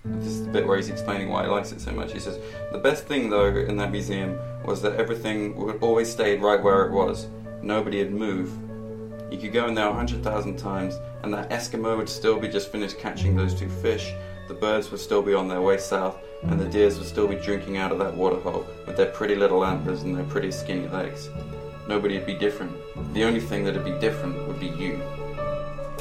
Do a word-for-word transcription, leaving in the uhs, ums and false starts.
This is the bit where he's explaining why he likes it so much. He says, the best thing though in that museum was that everything would always stayed right where it was. Nobody would move. You could go in there a hundred thousand times and that Eskimo would still be just finished catching those two fish, the birds would still be on their way south, and the deers would still be drinking out of that waterhole with their pretty little antlers and their pretty skinny legs. Nobody would be different. The only thing that would be different would be you.